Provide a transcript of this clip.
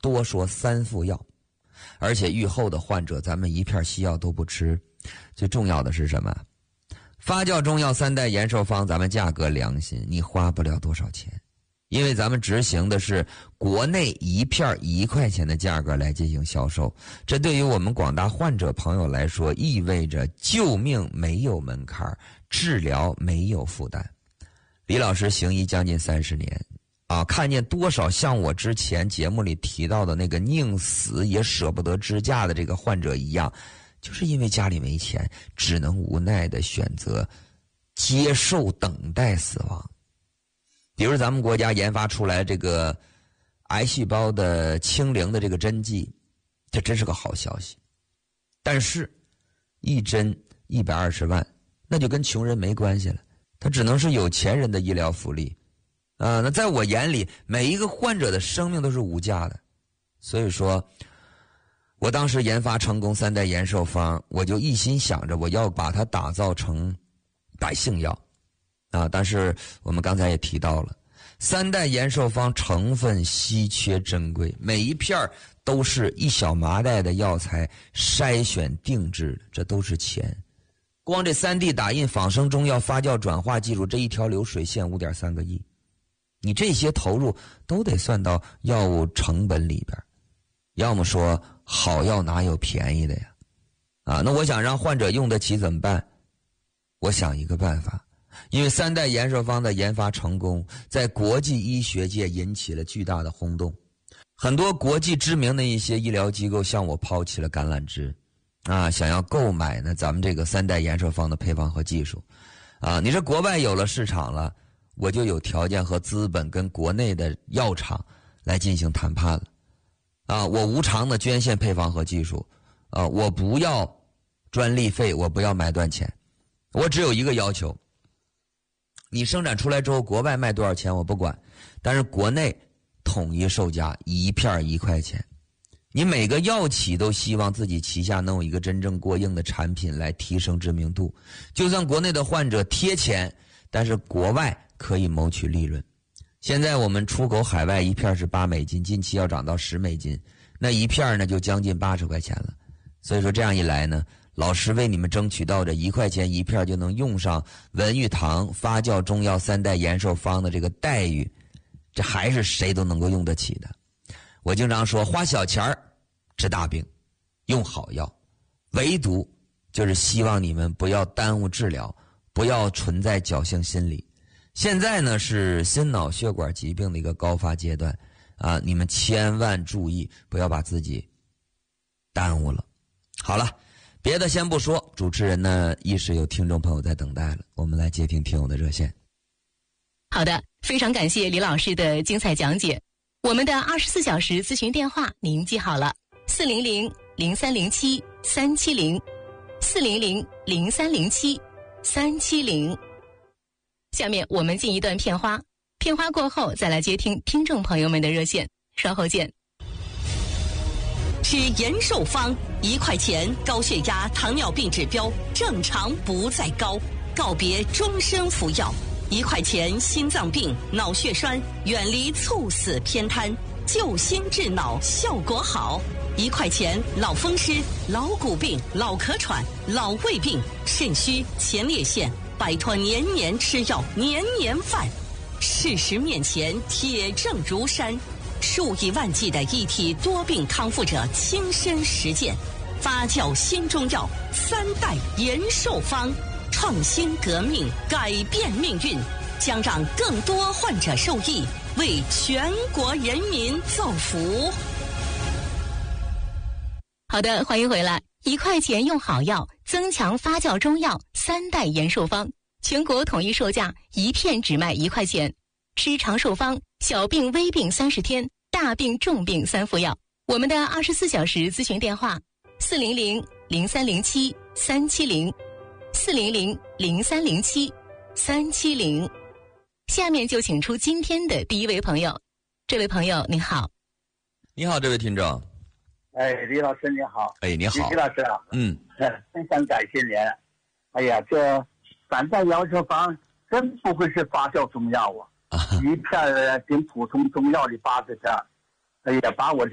多说3副药。而且愈后的患者，咱们一片西药都不吃。最重要的是什么？发酵中药3代延寿方，咱们价格良心，你花不了多少钱，因为咱们执行的是国内一片1块钱的价格来进行销售。这对于我们广大患者朋友来说，意味着救命没有门槛，治疗没有负担。李老师行医将近30年啊，看见多少像我之前节目里提到的那个宁死也舍不得支架的这个患者一样，就是因为家里没钱，只能无奈的选择接受等待死亡。比如咱们国家研发出来这个癌细胞的清零的这个针剂，这真是个好消息。但是一针120万，那就跟穷人没关系了，它只能是有钱人的医疗福利啊。那在我眼里，每一个患者的生命都是无价的。所以说我当时研发成功3代延寿方，我就一心想着我要把它打造成百姓药啊。但是我们刚才也提到了，3代延寿方成分稀缺珍贵，每一片都是一小麻袋的药材筛选定制的，这都是钱。光这3D 打印仿生中药发酵转化技术，这一条流水线5.3个亿，你这些投入都得算到药物成本里边。要么说好药哪有便宜的呀？啊，那我想让患者用得起怎么办？我想一个办法，因为3代延寿方的研发成功，在国际医学界引起了巨大的轰动。很多国际知名的一些医疗机构向我抛起了橄榄枝，啊，想要购买呢咱们这个3代延寿方的配方和技术。啊，你这国外有了市场了，我就有条件和资本跟国内的药厂来进行谈判了。啊，我无偿的捐献配方和技术，我不要专利费，我不要买断钱，我只有一个要求，你生产出来之后国外卖多少钱我不管，但是国内统一售价一片1块钱。你每个药企都希望自己旗下能有一个真正过硬的产品来提升知名度，就算国内的患者贴钱，但是国外可以谋取利润。现在我们出口海外一片是8美金，近期要涨到10美金，那一片呢就将近80块钱了。所以说这样一来呢，老师为你们争取到这1块钱一片就能用上文玉堂发酵中药3代延寿方的这个待遇，这还是谁都能够用得起的。我经常说，花小钱治大病，用好药，唯独就是希望你们不要耽误治疗，不要存在侥幸心理。现在呢是心脑血管疾病的一个高发阶段啊，你们千万注意，不要把自己耽误了。好了，别的先不说，主持人呢亦是有听众朋友在等待了，我们来接听听友的热线。 好的，非常感谢李老师的精彩讲解。我们的24小时咨询电话您记好了，400-0307-370，400-0307-370。下面我们进一段片花，片花过后再来接听听众朋友们的热线，稍后见。 吃延寿方1块钱，高血压、糖尿病指标正常不再高，告别终身服药。1块钱心脏病、脑血栓，远离猝死偏瘫，救心治脑效果好。1块钱老风湿、老骨病、老咳喘、老胃病、肾虚、前列腺，摆脱年年吃药、年年犯。事实面前铁证如山，数以万计的一体多病康复者亲身实践，发酵新中药3代延寿方，创新革命，改变命运，将让更多患者受益，为全国人民造福。 好的，欢迎回来。1块钱用好药，增强发酵中药3代延寿方，全国统一售价一片只卖1块钱。吃长寿方，小病微病30天，大病重病3副药。我们的24小时咨询电话400-0307-370，400-0307-370。下面就请出今天的第一位朋友。这位朋友您好。 你好，这位听众。 哎，李老师你好。 哎，你好， 李老师啊。非常感谢您。哎呀，这3代延寿方真不会是发酵中药啊，一片跟普通中药的80片。哎呀，把我